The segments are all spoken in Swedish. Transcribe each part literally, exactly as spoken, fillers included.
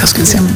Jag skulle se.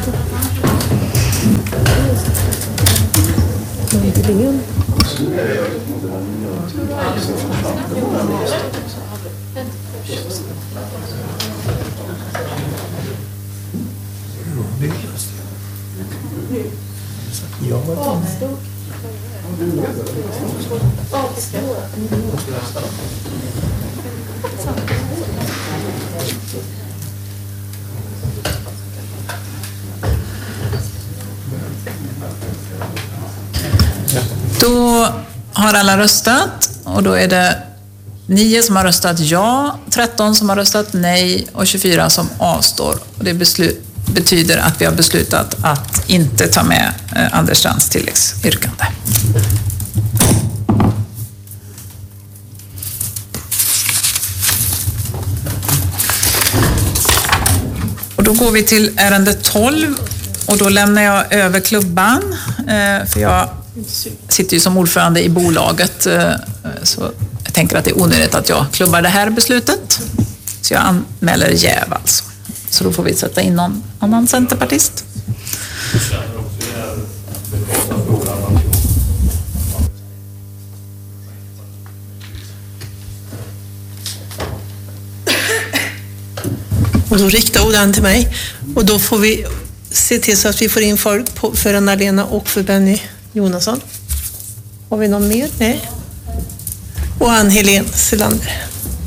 Då har alla röstat och då är det nio som har röstat ja, tretton som har röstat nej och tjugofyra som avstår. Och det beslut, betyder att vi har beslutat att inte ta med eh, Anders Strands tilläggsyrkande. Och då går vi till ärende tolv och då lämnar jag över klubban eh, för jag sitter ju som ordförande i bolaget så jag tänker att det är onödigt att jag klubbar det här beslutet. Så jag anmäler jäv alltså. Så då får vi sätta in någon annan centerpartist. Och då riktar Odan till mig och då får vi se till så att vi får in folk på, för Anna-Lena och för Benny Jonasson. Har vi någon mer? Nej. Och Ann-Helén Selander.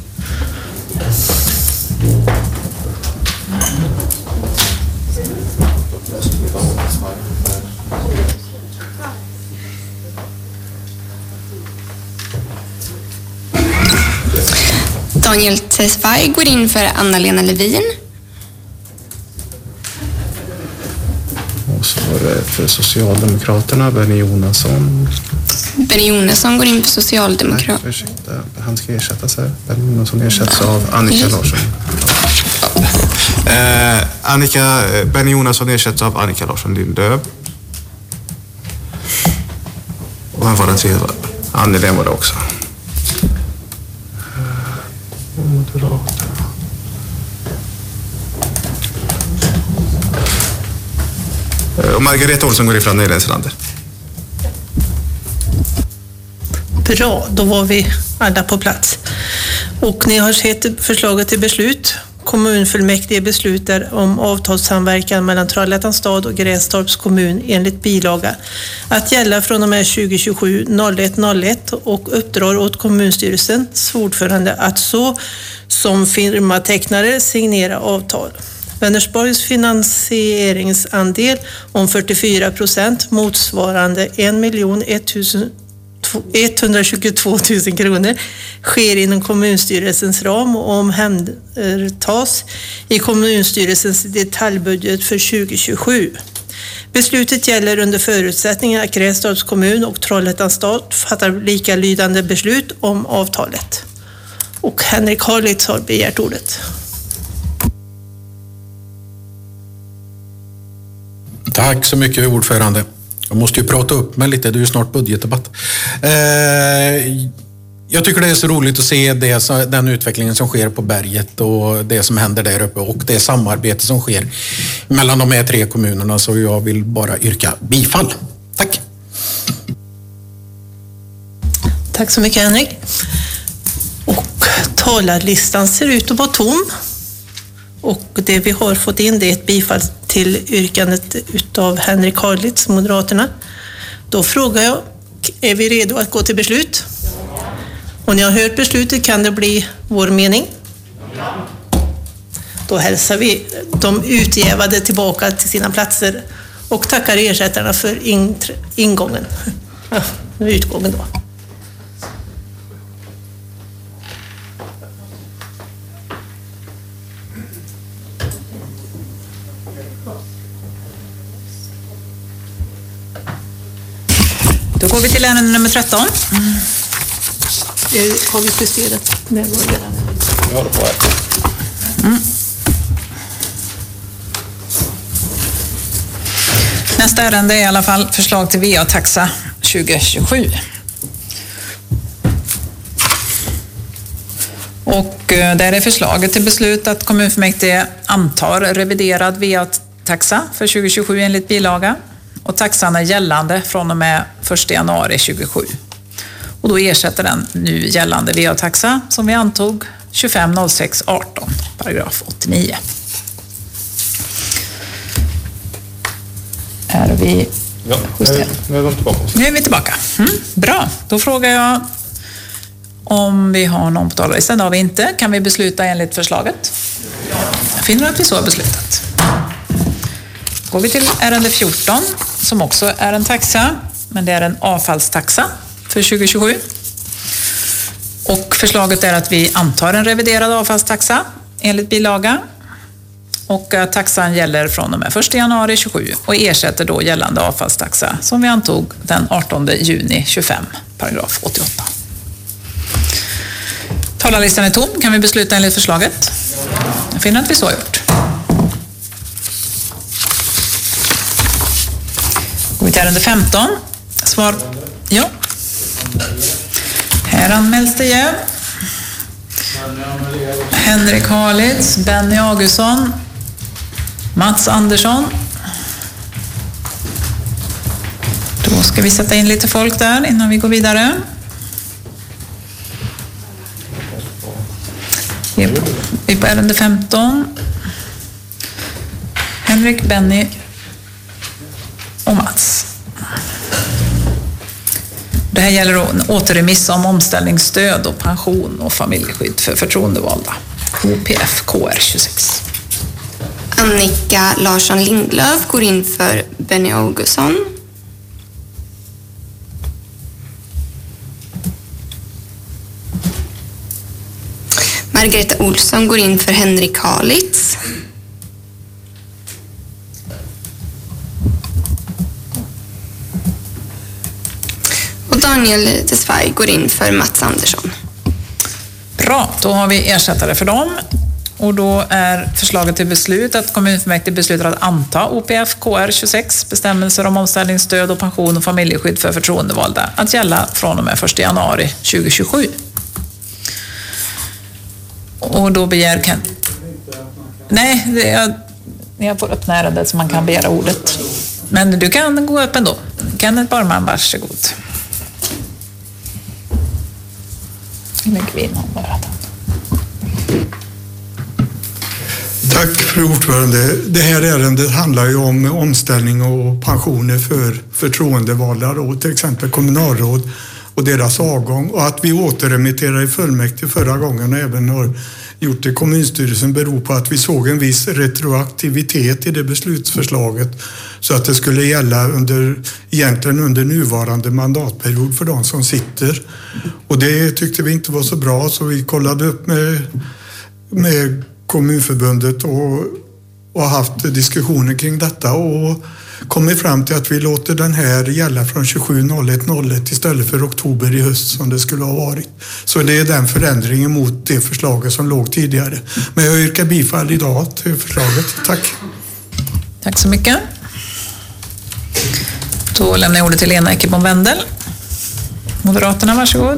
Daniel Tesfaye går in för Anna-Lena Levin. Och så var det för Socialdemokraterna, Benny Jonasson. Benny Jonasson går in för Socialdemokraterna. Nej, ursäkta. Han ska ersättas här. Benny Jonasson ersätts av Annika Larsson. Eh, Annika, Benny Jonasson ersätts av Annika Larsson Lindö. Och vem var den tredje? Annelie var det också. Moderaterna. Och Margareta Olsson går ifrån Anna-Helén Selander. Bra, då var vi alla på plats. Och ni har sett förslaget till beslut. Kommunfullmäktige beslutar om avtalssamverkan mellan Trollhättans stad och Grästorps kommun enligt bilaga att gälla från och med tjugo tjugosju noll ett noll ett och uppdrar åt kommunstyrelsens ordförande att så som firmatecknare signera avtal. Vänersborgs finansieringsandel om fyrtiofyra procent motsvarande en miljon etthundratjugotvå tusen kronor sker inom kommunstyrelsens ram och omhändertas i kommunstyrelsens detaljbudget för tjugo tjugosju. Beslutet gäller under förutsättning att Grästorps kommun och Trollhättans stad fattar likalydande beslut om avtalet. Och Henrik Harlitz har begärt ordet. Tack så mycket, ordförande. Jag måste ju prata upp mig lite, det är ju snart budgetdebatt. Eh, jag tycker det är så roligt att se det, den utvecklingen som sker på berget och det som händer där uppe och det samarbete som sker mellan de här tre kommunerna, så jag vill bara yrka bifall. Tack! Tack så mycket, Henrik. Och talarlistan ser ut att vara tom. Och det vi har fått in det är ett bifall till yrkandet utav Henrik Harlitz, Moderaterna. Då frågar jag, är vi redo att gå till beslut? Och ni har hört beslutet, kan det bli vår mening? Då hälsar vi de utgävade tillbaka till sina platser och tackar ersättarna för ingången. Ja, utgången då. Då går vi till ärende nummer tretton. Mm. Har vi justerat? Nej, var det. Ja, det var det. Mm. Nästa ärende är i alla fall förslag till V A-taxa tjugo tjugosju. Och där är förslaget till beslut att kommunfullmäktige antar reviderad taxa för tjugo tjugosju enligt bilaga. Och taxan är gällande från och med första januari tjugosju. Och då ersätter den nu gällande V A-taxa som vi antog tjugofem noll sex arton, paragraf åttionio. Är vi Ja, justerade? nu är vi tillbaka. Nu är vi tillbaka. Mm, bra, då frågar jag om vi har någon på talarlistan. Det har vi inte. Kan vi besluta enligt förslaget? Jag finner att vi så har beslutat. Går vi till ärende fjorton som också är en taxa, men det är en avfallstaxa för tjugo tjugosju. Och förslaget är att vi antar en reviderad avfallstaxa enligt bilaga. Och taxan gäller från och med första januari tjugosju och ersätter då gällande avfallstaxa som vi antog den artonde juni tjugofem, paragraf åttioåtta. Talarlistan är tom. Kan vi besluta enligt förslaget? Jag finner att vi så har gjort. Går vi till ärende femton. Svar. Ja. Här anmäls det jäv. Henrik Harlitz, Benny Augustsson, Mats Andersson. Då ska vi sätta in lite folk där innan vi går vidare. Vi är på, vi är på ärende femton. Henrik, Benny och Mats. Det här gäller en återremiss om omställningsstöd och pension och familjeskydd för förtroendevalda. O P F K R tjugosex. Annika Larsson Lindlöf går in för Benny Augustsson. Margareta Olsson går in för Henrik Harlitz. Och Daniel Tesfaye går in för Mats Andersson. Bra, då har vi ersättare för dem. Och då är förslaget till beslut att kommunfullmäktige beslutar att anta O P F K R tjugosex, bestämmelser om omställningsstöd och pension och familjeskydd för förtroendevalda, att gälla från och med första januari tjugo tjugosju. Och då begär Ken... Nej, det är... jag får öppna ärendet så man kan begära ordet. Men du kan gå upp ändå. Kenneth Barman, varsågod. Lägg in honom bara. Tack för ordförande. Det här ärendet handlar ju om omställning och pensioner för förtroendevalda, då, till exempel kommunalråd och deras avgång. Och att vi återremitterar i fullmäktige förra gången och även har gjort det i kommunstyrelsen beror på att vi såg en viss retroaktivitet i det beslutsförslaget så att det skulle gälla under, egentligen under nuvarande mandatperiod för de som sitter. Och det tyckte vi inte var så bra, så vi kollade upp med, med Kommunförbundet och, och haft diskussioner kring detta och kommit fram till att vi låter den här gälla från tjugosju noll ett noll ett istället för oktober i höst som det skulle ha varit. Så det är den förändringen mot det förslaget som låg tidigare. Men jag yrkar bifall idag till förslaget. Tack. Tack så mycket. Då lämnar jag ordet till Lena Eckerborn Wendel. Moderaterna, varsågod.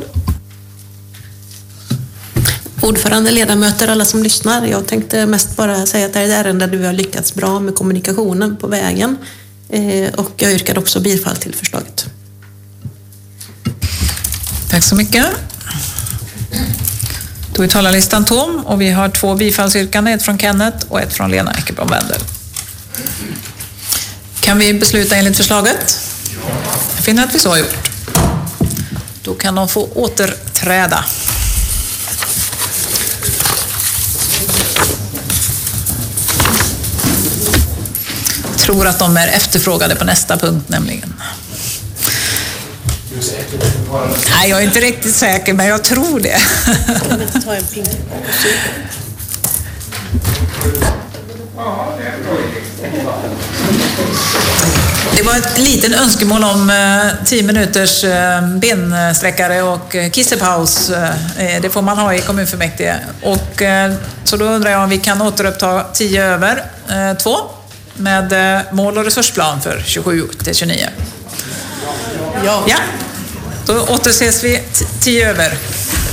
Ordförande, ledamöter, alla som lyssnar. Jag tänkte mest bara säga att det är ett ärende där vi har lyckats bra med kommunikationen på vägen. Eh, och jag yrkar också bifall till förslaget. Tack så mycket. Då är talarlistan tom och vi har två bifallsyrkanden, ett från Kenneth och ett från Lena Eckerborn Wendel. Kan vi besluta enligt förslaget? Jag finner att vi så har gjort. Då kan de få återträda. Jag tror att de är efterfrågade på nästa punkt nämligen. Nej, jag är inte riktigt säker, men jag tror det. Kan vi inte ta en pink? Det var ett litet önskemål om eh, tio minuters eh, bensträckare och eh, kissepaus. Eh, det får man ha i kommunfullmäktige. Och, eh, så då undrar jag om vi kan återuppta tio över eh, två med eh, mål- och resursplan för tjugosju till tjugonio. Ja. Ja, då återses vi t- tio över.